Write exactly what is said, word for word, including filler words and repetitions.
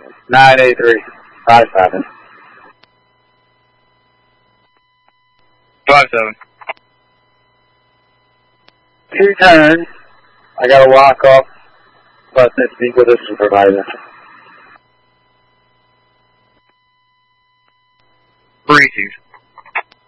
nine eight three. Five seven. Five seven. Two turns. I gotta walk off, but to speak with the supervisor. Briefings.